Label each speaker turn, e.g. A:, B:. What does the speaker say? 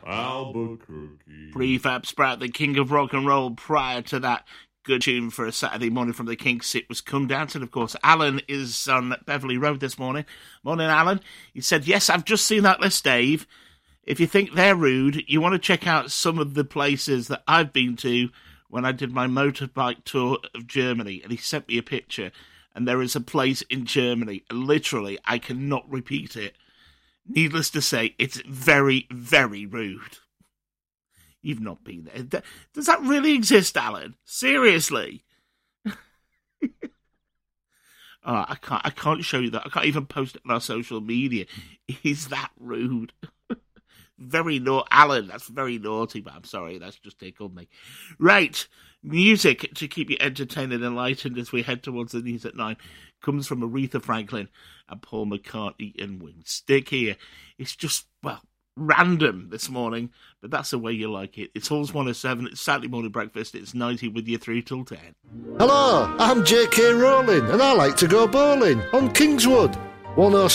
A: Albuquerque.
B: Prefab Sprout, the king of rock and roll. Prior to that, good tune for a Saturday morning from the Kinks. It was Come Dancing, of course. Alan is on Beverly Road this morning. Morning, Alan. He said, yes, I've just seen that list, Dave. If you think they're rude, you want to check out some of the places that I've been to when I did my motorbike tour of Germany. And he sent me a picture. And there is a place in Germany, literally, I cannot repeat it. Needless to say, it's very, very rude. You've not been there. Does that really exist, Alan? Seriously? I can't show you that. I can't even post it on our social media. Is that rude? Very naughty. Alan, that's very naughty, but I'm sorry, that's just tickled me. Right, music to keep you entertained and enlightened as we head towards the news at 9 comes from Aretha Franklin and Paul McCartney and Winged Stick here. It's just, well, random this morning, but that's the way you like it. It's Halls 107, it's Saturday morning breakfast, it's 90 with you through till 10.
C: Hello, I'm J.K. Rowling and I like to go bowling on Kingswood. 107